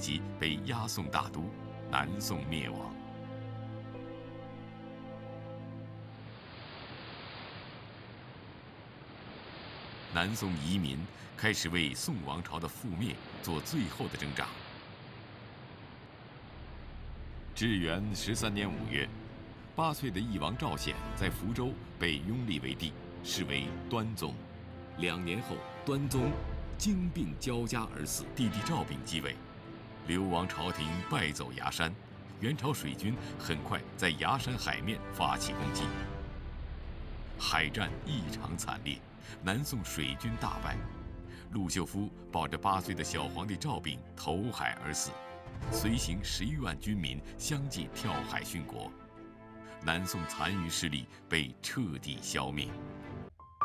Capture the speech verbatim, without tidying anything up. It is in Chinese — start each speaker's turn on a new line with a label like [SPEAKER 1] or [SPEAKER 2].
[SPEAKER 1] 即被押送大都，南宋灭亡。南宋遗民开始为宋王朝的覆灭做最后的挣扎。至元十三年五月，八岁的义王赵显在福州被拥立为帝，是为端宗。两年后，端宗经病交加而死，弟弟赵昺继位，流亡朝廷败走崖山。元朝水军很快在崖山海面发起攻击，海战异常惨烈。南宋水军大败，陆秀夫抱着八岁的小皇帝赵昺投海而死，随行十余万军民相继跳海殉国。南宋残余势力被彻底消灭。